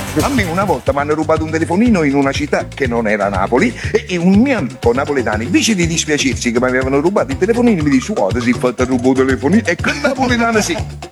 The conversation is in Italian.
A me una volta mi hanno rubato un telefonino in una città che non era Napoli e un mio amico napoletano, invece di dispiacersi che mi avevano rubato il telefonino, mi dice: guarda, si è fatto rubare il telefonino. E quel napoletano sì.